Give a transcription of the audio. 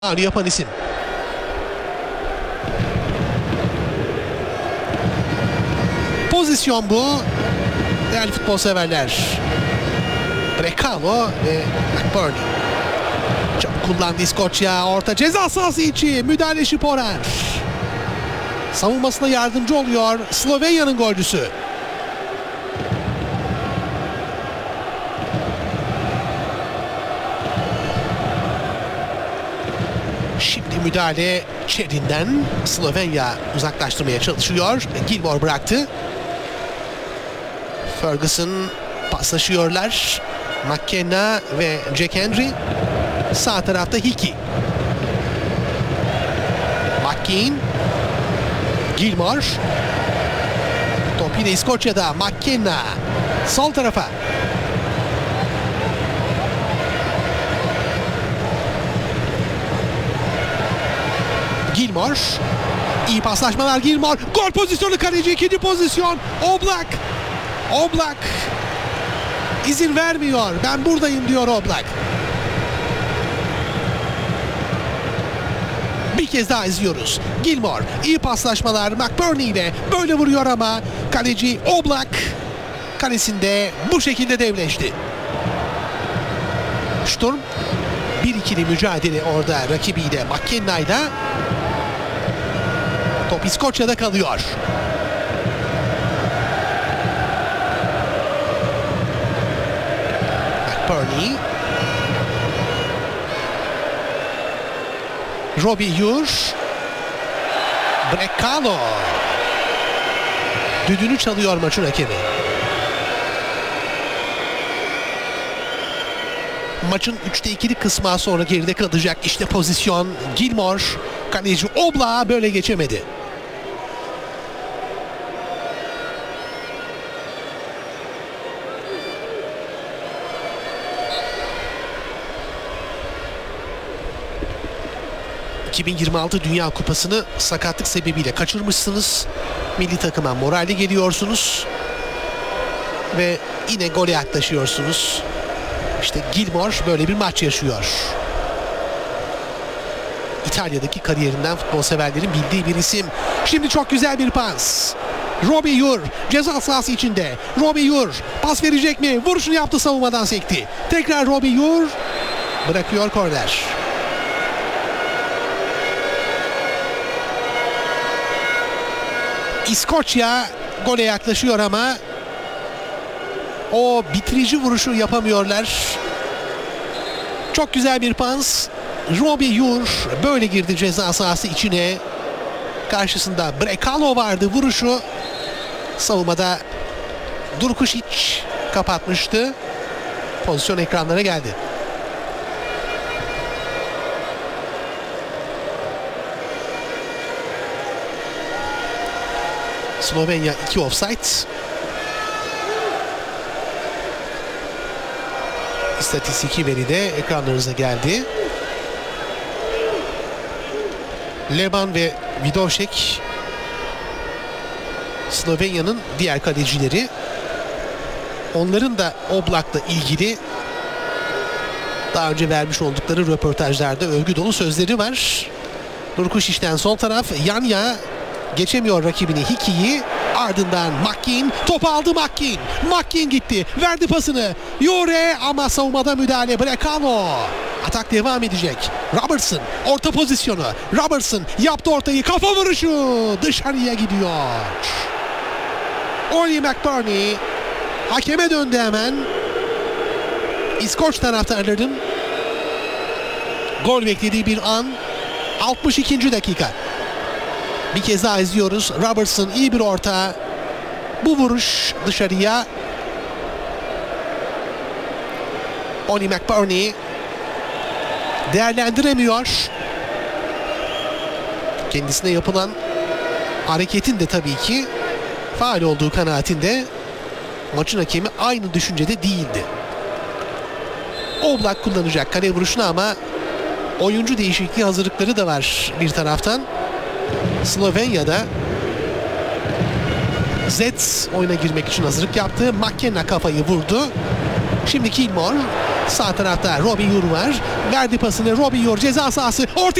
yapan isim. Pozisyon bu. Değerli futbol severler. Brekalo ve McBurney. Çok kullandı İskoçya. Orta ceza sahası içi. Müdahale Şiporer. Savunmasına yardımcı oluyor Slovenya'nın golcüsü. Şimdi müdahale Çerin'den. Slovenya uzaklaştırmaya çalışıyor. Gilmore bıraktı. Ferguson paslaşıyorlar. McKenna ve Jack Henry. Sağ tarafta Hickey. McKean. Gilmore. Top yine İskoçya'da. McKenna. Sol tarafa. Gilmore. İyi paslaşmalar Gilmore. Gol pozisyonu kaleci. İkinci pozisyon. Oblak. Oblak. İzin vermiyor. Ben buradayım diyor Oblak. Bir kez daha izliyoruz. Gilmore. İyi paslaşmalar McBurney ile böyle vuruyor ama kaleci Oblak kalesinde bu şekilde devleşti. Sturm. 1-2'li mücadele orada rakibiyle McKenna'yla. Top İskoçya'da kalıyor. McBurney. Robbie Ure. Brekalo. Düdüğünü çalıyor maçın hakemi. Maçın 3'te 2'lik kısmı sonra geride kalacak. İşte pozisyon. Gilmore. Kaleci Oblak'a böyle geçemedi. ...2026 Dünya Kupası'nı sakatlık sebebiyle kaçırmışsınız. Milli takıma moralli geliyorsunuz. Ve yine gole yaklaşıyorsunuz. İşte Gilmore böyle bir maç yaşıyor. İtalya'daki kariyerinden futbol severlerin bildiği bir isim. Şimdi çok güzel bir pas. Robbie Ure ceza sahası içinde. Robbie Ure pas verecek mi? Vuruşunu yaptı, savunmadan sekti. Tekrar Robbie Ure bırakıyor korner. İskoçya gole yaklaşıyor ama o bitirici vuruşu yapamıyorlar. Çok güzel bir pas. Robbie Ure böyle girdi ceza sahası içine. Karşısında Brekalo vardı. Vuruşu savunmada Durkušić kapatmıştı. Pozisyon ekranlara geldi. Slovenya 2 offside. İstatistiki veri de ekranlarınıza geldi. Leban ve Vidošek Slovenya'nın diğer kalecileri. Onların da Oblak'la ilgili daha önce vermiş oldukları röportajlarda övgü dolu sözleri var. Durkušić'ten sol taraf. Yanya geçemiyor rakibini Hickey'i. Ardından McKean. Topu aldı McKean. McKean gitti. Verdi pasını. Ure ama savunmada müdahale. Brekalo. Atak devam edecek. Robertson. Orta pozisyonu. Robertson yaptı ortayı. Kafa vuruşu. Dışarıya gidiyor. Oli McBurney hakeme döndü hemen. İskoç taraftarların gol beklediği bir an. 62. dakika. Bir kez daha izliyoruz. Robertson iyi bir orta. Bu vuruş dışarıya. Oli McBurney değerlendiremiyor. Kendisine yapılan hareketin de tabii ki faul olduğu kanaatinde. Maçın hakemi aynı düşüncede değildi. Oblak kullanacak kale vuruşunu ama oyuncu değişikliği hazırlıkları da var bir taraftan. Slovenya'da Zets oyuna girmek için hazırlık yaptı. McKenna kafayı vurdu. Şimdi Gilmore Sağ tarafta Robin Yor var. Verdi pasını, Robin Yor ceza sahası. Ortaya